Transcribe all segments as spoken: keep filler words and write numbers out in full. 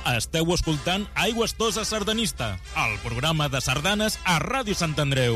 Esteu escoltant Aigües Tosa Sardanista, el programa de sardanes a Ràdio Sant Andreu.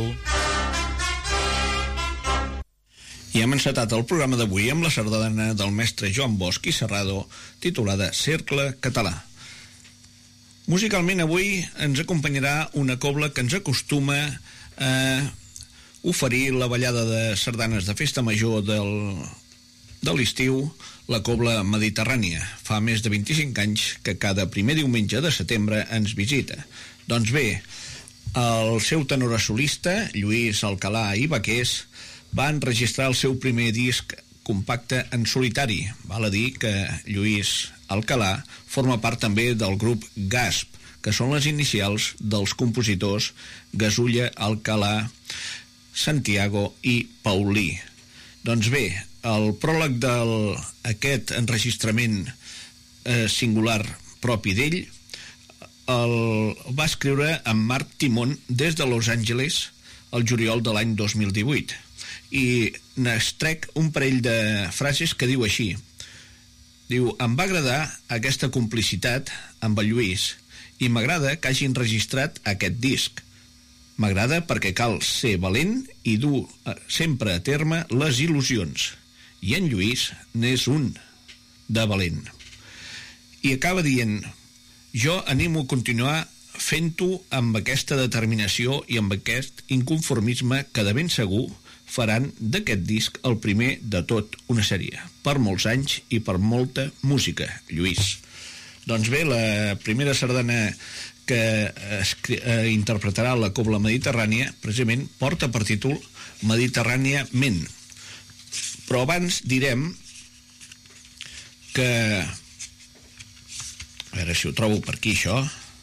I hem encetat el programa d'avui amb la sardana del mestre Joan Bosch i Serrado, titulada Cercle Català. Musicalment avui ens acompanyarà una cobla que ens acostuma a oferir la ballada de sardanes de festa major del, de l'estiu, la cobla mediterrània. Fa més de vint-i-cinc anys que cada primer diumenge de setembre ens visita. Doncs bé, el seu tenor solista, Lluís Alcalà i Baqués, va enregistrar el seu primer disc compacte en solitari. Val a dir que Lluís Alcalà forma part també del grup Gasp, que són les inicials dels compositors Gasulla, Alcalà, Santiago i Paulí. Doncs bé, el pròleg d'aquest enregistrament eh, singular propi d'ell el va escriure en Marc Timón des de Los Angeles el juliol de l'any dos mil divuit. I n'extrec un parell de frases que diu així. Diu, em va agradar aquesta complicitat amb el Lluís i m'agrada que hagin registrat aquest disc. M'agrada perquè cal ser valent i dur sempre a terme les il·lusions. I en Lluís n'és un de valent. I acaba dient, jo animo a continuar fent-ho amb aquesta determinació i amb aquest inconformisme que de ben segur faran d'aquest disc el primer de tot una sèrie, per molts anys i per molta música, Lluís. Doncs bé, la primera sardana que eh, interpretarà la cobla mediterrània precisament porta per títol Mediterràniament. Però abans direm que, a veure si ho trobo per aquí això,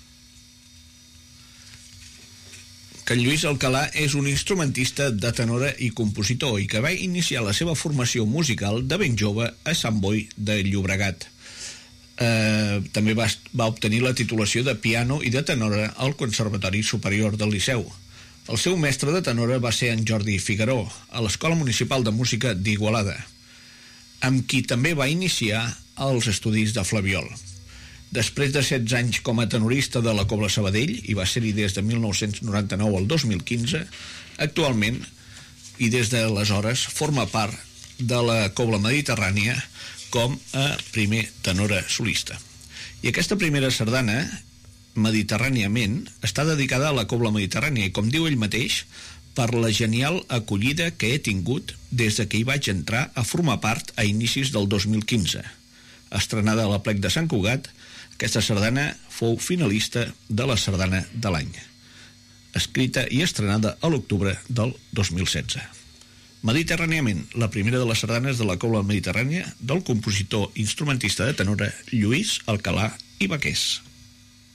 que en Lluís Alcalà és un instrumentista de tenora i compositor i que va iniciar la seva formació musical de ben jove a Sant Boi de Llobregat. Eh, també va, va obtenir la titulació de piano i de tenora al Conservatori Superior del Liceu. El seu mestre de tenora va ser en Jordi Figaró, a l'Escola Municipal de Música d'Igualada, amb qui també va iniciar els estudis de flabiol. Després de setze anys com a tenorista de la Cobla Sabadell, i va ser-hi des de mil nou-cents noranta-nou al dos mil quinze, actualment, i des d'aleshores, forma part de la Cobla Mediterrània com a primer tenora solista. I aquesta primera sardana, Mediterràniament, està dedicada a la Cobla Mediterrània i, com diu ell mateix, per la genial acollida que he tingut des de que hi vaig entrar a formar part a inicis del dos mil quinze. Estrenada a la Plec de Sant Cugat, aquesta sardana fou finalista de la Sardana de l'any, escrita i estrenada a l'octubre del dos mil setze. Mediterràniament, la primera de les sardanes de la Cobla Mediterrània del compositor instrumentista de tenora Lluís Alcalà i Baqués.